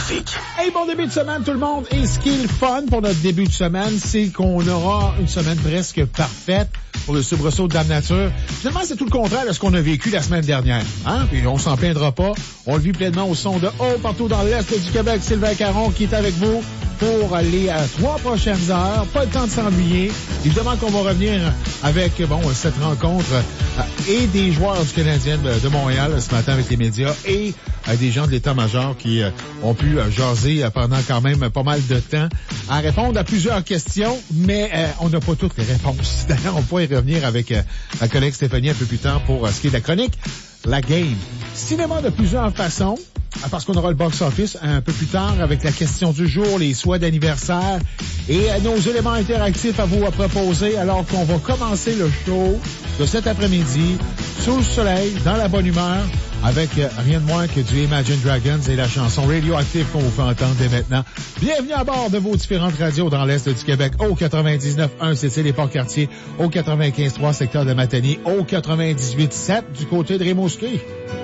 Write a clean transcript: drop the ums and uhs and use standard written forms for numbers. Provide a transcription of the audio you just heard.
trafic. Hey, bon début de semaine tout le monde. Et ce qui est le fun pour notre début de semaine, c'est qu'on aura une semaine presque parfaite pour le soubresaut de Dame Nature. Finalement, c'est tout le contraire de ce qu'on a vécu la semaine dernière. Hein? Puis on s'en plaindra pas. On le vit pleinement au son de haut partout dans l'Est du Québec. Sylvain Caron qui est avec vous pour les 3 prochaines heures. Pas le temps de s'ennuyer. Évidemment qu'on va revenir avec cette rencontre et des joueurs du Canadien de Montréal ce matin avec les médias et des gens de l'État-major qui ont pu jaser pendant quand même pas mal de temps à répondre à plusieurs questions, mais on n'a pas toutes les réponses. D'ailleurs, on pourrait y revenir avec ma collègue Stéphanie un peu plus tard pour ce qui est de la chronique. La game. Cinéma de plusieurs façons, parce qu'on aura le box-office un peu plus tard avec la question du jour, les souhaits d'anniversaire et nos éléments interactifs à vous proposer alors qu'on va commencer le show de cet après-midi sous le soleil, dans la bonne humeur, avec rien de moins que du Imagine Dragons et la chanson Radioactive qu'on vous fait entendre dès maintenant. Bienvenue à bord de vos différentes radios dans l'Est du Québec, au 99.1 CC les Port-Cartier, au 95.3 secteur de Matanie, au 98.7 du côté de Rimouski.